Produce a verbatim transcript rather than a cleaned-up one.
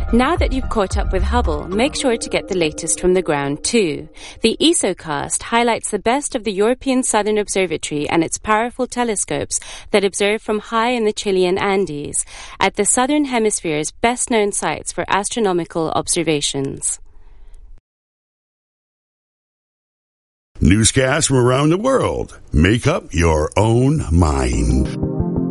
Now that you've caught up with Hubble, make sure to get the latest from the ground too. The ESOcast highlights the best of the European Southern Observatory and its powerful telescopes that observe from high in the Chilean Andes, at the Southern Hemisphere's best-known sites for astronomical observations. Newscasts from around the world. Make up your own mind.